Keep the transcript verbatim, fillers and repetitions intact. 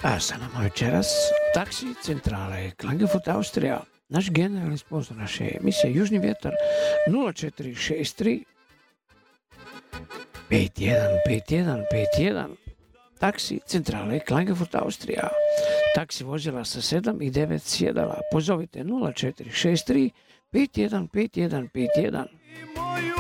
A sa nama večeras taksi centrale Klagenfurt Austrija, naš generalni sponsor naše emisije Južni vjetar nula četiri šest tri pet jedan pet jedan pet jedan. Taksi centrale Klagenfurt Austrija, taksi vozila sa sedam i devet sjedala. Pozovite nula četiri šest tri pet jedan pet jedan pet jedan.